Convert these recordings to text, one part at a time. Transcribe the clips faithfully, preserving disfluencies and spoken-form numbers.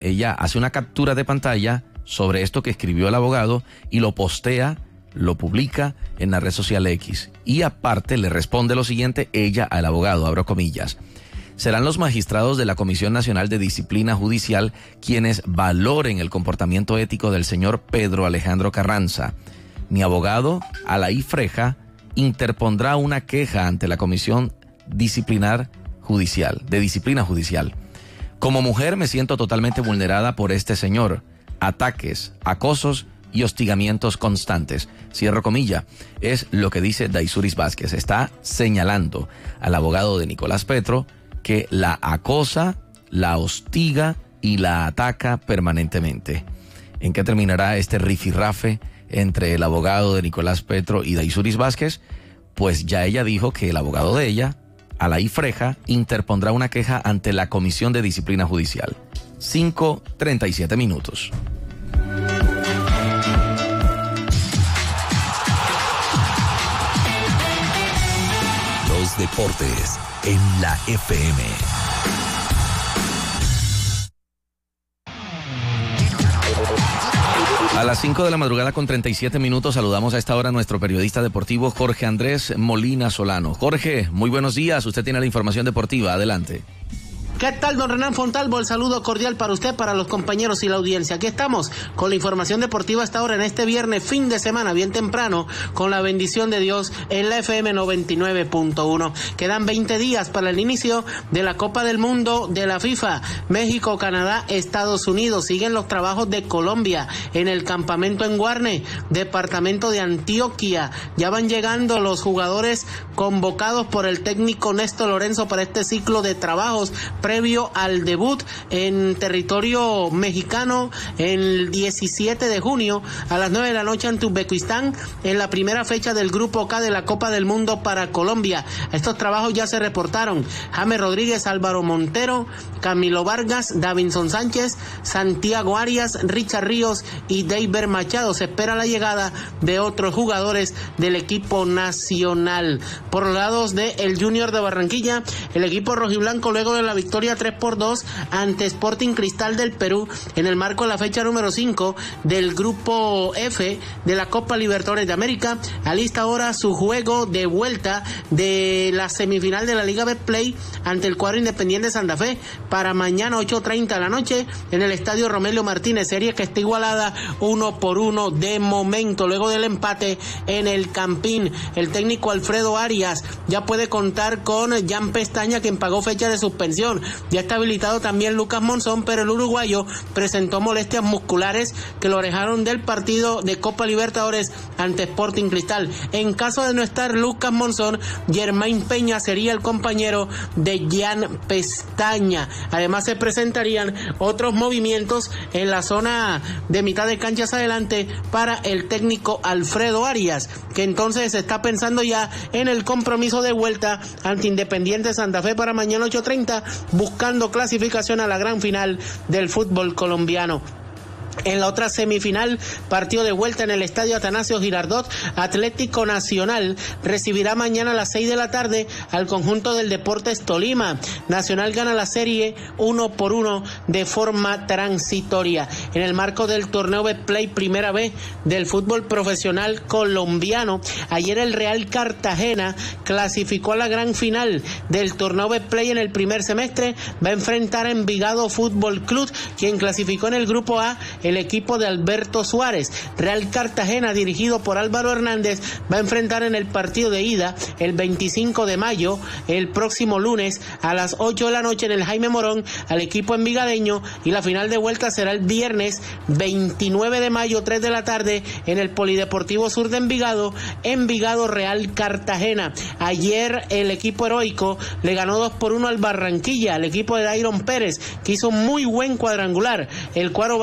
ella hace una captura de pantalla sobre esto que escribió el abogado y lo postea, lo publica en la red social X. Y aparte le responde lo siguiente, ella al abogado, abro comillas: serán los magistrados de la Comisión Nacional de Disciplina Judicial quienes valoren el comportamiento ético del señor Pedro Alejandro Carranza. Mi abogado, Alaí Freja, interpondrá una queja ante la Comisión Disciplinar Judicial, de Disciplina Judicial. Como mujer me siento totalmente vulnerada por este señor. Ataques, acosos y hostigamientos constantes. Cierro comilla. Es lo que dice Daisuris Vázquez. Está señalando al abogado de Nicolás Petro que la acosa, la hostiga y la ataca permanentemente. ¿En qué terminará este rifirrafe entre el abogado de Nicolás Petro y Daisuris Vázquez? Pues ya ella dijo que el abogado de ella, Alaí Freja, interpondrá una queja ante la Comisión de Disciplina Judicial. cinco treinta y siete minutos. Los deportes en la F M. A las cinco de la madrugada con treinta y siete minutos saludamos a esta hora a nuestro periodista deportivo Jorge Andrés Molina Solano. Jorge, muy buenos días, usted tiene la información deportiva, adelante. ¿Qué tal, don Renan Fontalvo? El saludo cordial para usted, para los compañeros y la audiencia. Aquí estamos con la información deportiva hasta ahora en este viernes, fin de semana, bien temprano, con la bendición de Dios en la F M noventa y nueve punto uno. Quedan veinte días para el inicio de la Copa del Mundo de la FIFA. México, Canadá, Estados Unidos. Siguen los trabajos de Colombia en el campamento en Guarne, departamento de Antioquia. Ya van llegando los jugadores convocados por el técnico Néstor Lorenzo para este ciclo de trabajos previo al debut en territorio mexicano el diecisiete de junio a las nueve de la noche ante Uzbekistán en la primera fecha del Grupo K de la Copa del Mundo para Colombia. Estos trabajos ya se reportaron: James Rodríguez, Álvaro Montero, Camilo Vargas, Davinson Sánchez, Santiago Arias, Richard Ríos y Deiber Machado. Se espera la llegada de otros jugadores del equipo nacional. Por los lados del Junior de Barranquilla, el equipo rojiblanco, luego de la victoria tres por dos ante Sporting Cristal del Perú en el marco de la fecha número cinco del Grupo F de la Copa Libertadores de América, alista ahora su juego de vuelta de la semifinal de la Liga Betplay ante el cuadro Independiente de Santa Fe para mañana ocho treinta de la noche en el estadio Romelio Martínez, serie que está igualada uno por uno de momento. Luego del empate en el Campín, el técnico Alfredo Arias ya puede contar con Jan Pestaña, quien pagó fecha de suspensión. Ya está habilitado también Lucas Monzón, pero el uruguayo presentó molestias musculares que lo alejaron del partido de Copa Libertadores ante Sporting Cristal. En caso de no estar Lucas Monzón, Germain Peña sería el compañero de Jan Pestaña. Además se presentarían otros movimientos en la zona de mitad de canchas adelante para el técnico Alfredo Arias, que entonces está pensando ya en el compromiso de vuelta ante Independiente Santa Fe para mañana ocho treinta, buscando clasificación a la gran final del fútbol colombiano. En la otra semifinal, partido de vuelta en el estadio Atanasio Girardot, Atlético Nacional recibirá mañana a las seis de la tarde al conjunto del Deportes Tolima. Nacional gana la serie uno por uno de forma transitoria. En el marco del torneo Betplay Primera B del fútbol profesional colombiano, ayer el Real Cartagena clasificó a la gran final del torneo Betplay en el primer semestre. Va a enfrentar a Envigado Fútbol Club, quien clasificó en el grupo A el equipo de Alberto Suárez. Real Cartagena, dirigido por Álvaro Hernández, va a enfrentar en el partido de ida el veinticinco de mayo, el próximo lunes a las ocho de la noche en el Jaime Morón, al equipo envigadeño, y la final de vuelta será el viernes veintinueve de mayo, tres de la tarde, en el Polideportivo Sur de Envigado, Envigado Real Cartagena. Ayer el equipo heroico le ganó dos por uno al Barranquilla, el equipo de Dairon Pérez, que hizo muy buen cuadrangular. El cuadro barranquillero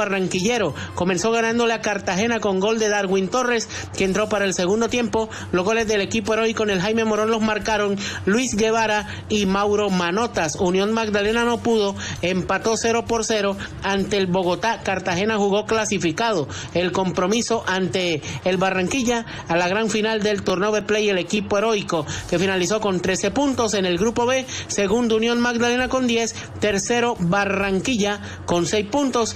Astillero comenzó ganándole a Cartagena con gol de Darwin Torres, que entró para el segundo tiempo. Los goles del equipo heroico en el Jaime Morón los marcaron Luis Guevara y Mauro Manotas. Unión Magdalena no pudo, empató cero por cero ante el Bogotá. Cartagena jugó clasificado el compromiso ante el Barranquilla a la gran final del torneo de play. El equipo heroico, que finalizó con trece puntos en el grupo B, segundo Unión Magdalena con diez, tercero Barranquilla con seis puntos.